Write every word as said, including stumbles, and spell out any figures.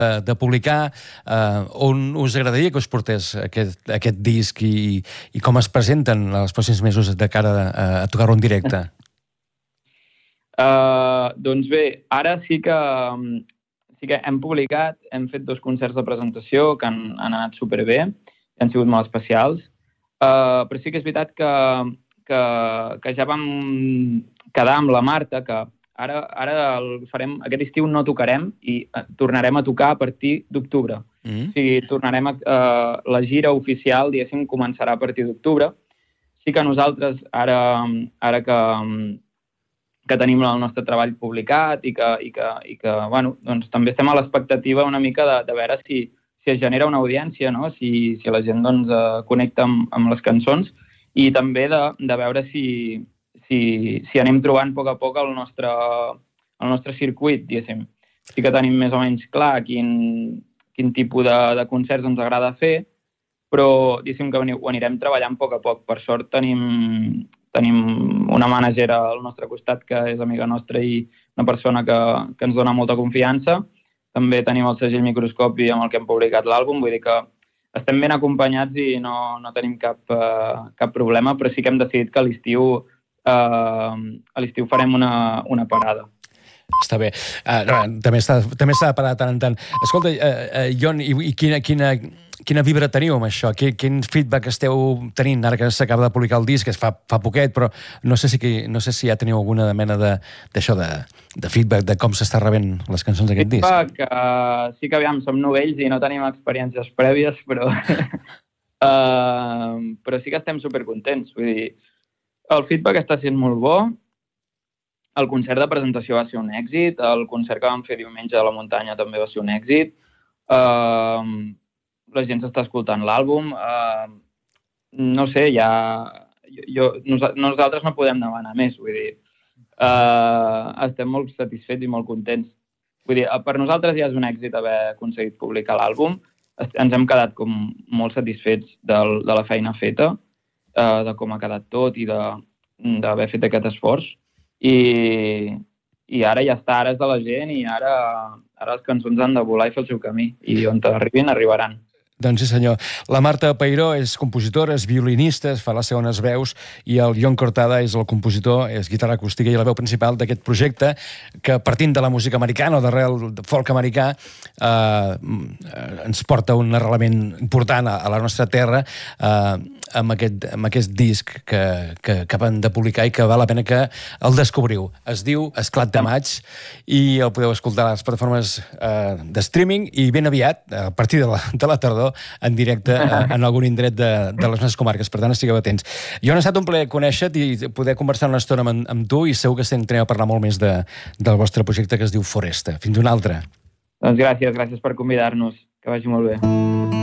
de publicar, uh, on us agradaria que us portés aquest, aquest disc i, i com es presenten els pròxims mesos de cara a, a tocar-lo en directe? Uh, doncs bé, ara sí que, sí que hem publicat, hem fet dos concerts de presentació que han, han anat superbé, han sigut molt especials, uh, però sí que és veritat que, que, que ja vam quedar amb la Marta, que Ara, ara el farem, aquest estiu no tocarem i tornarem a tocar a partir d'octubre. Mm. O sigui, tornarem a... Eh, la gira oficial, diguéssim, començarà a partir d'octubre. Sí que nosaltres, ara, ara que, que tenim el nostre treball publicat i que, i que, i que bueno, doncs també estem a l'expectativa una mica de, de veure si, si es genera una audiència, no? si, si la gent doncs, eh, connecta amb, amb les cançons i també de, de veure si... Si, si anem trobant a poc a poc el nostre, el nostre circuit, diguéssim. Sí que tenim més o menys clar quin, quin tipus de, de concerts ens agrada fer, però diguéssim que ho anirem treballant a poc a poc. Per sort tenim, tenim una mànager al nostre costat que és amiga nostra i una persona que, que ens dona molta confiança. També tenim el segell Microscopi amb el que hem publicat l'àlbum, vull dir que estem ben acompanyats i no, no tenim cap, uh, cap problema, però sí que hem decidit que a l'estiu Uh, a l'estiu farem una, una parada. Està bé. Uh, no, també s'ha també de parar de tant en tant. Escolta, uh, uh, Jon, i, i quina, quina, quina vibra teniu amb això? Quin, quin feedback esteu tenint ara que s'acaba de publicar el disc, que fa, fa poquet, però no sé si, no sé si ja teniu alguna mena d'això, de, de, de feedback, de com s'està rebent les cançons d'aquest disc. Feedback, uh, sí que aviam, som novells i no tenim experiències prèvies, però, uh, però sí que estem supercontents. Vull dir, el feedback està sent molt bo, el concert de presentació va ser un èxit, el concert que vam fer diumenge a la muntanya també va ser un èxit, uh, la gent s'està escoltant l'àlbum, uh, no sé, ja... Jo, nosaltres no podem demanar més, vull dir, uh, estem molt satisfets i molt contents. Vull dir, per nosaltres ja és un èxit haver aconseguit publicar l'àlbum, ens hem quedat com molt satisfets del, de la feina feta, Uh, de com ha quedat tot i d'haver fet aquest esforç i, i ara ja està, ara és de la gent i ara, ara les cançons han de volar i fer el seu camí i on arribin, arribaran. Doncs sí, senyor. La Marta Peiró és compositora, és violinista, fa les segones veus, i el Jon Cortada és el compositor, és guitarra acústica i la veu principal d'aquest projecte, que partint de la música americana o d'arrel folk americà, eh, ens porta un arrelament important a, a la nostra terra, eh, amb aquest, amb aquest disc que, que, que van de publicar i que val la pena que el descobriu. Es diu Esclat de maig i el podeu escoltar a les plataformes eh, de streaming i ben aviat, a partir de la, de la tardor, en directe eh, en algun indret de, de les nostres comarques. Per tant, estigueu atents. Jo n'he estat un plaer conèixer-te i poder conversar una estona amb, amb tu i segur que s'entrarem a parlar molt més de, del vostre projecte que es diu Foresta. Fins una altra. Doncs gràcies, gràcies per convidar-nos. Que vagi molt bé.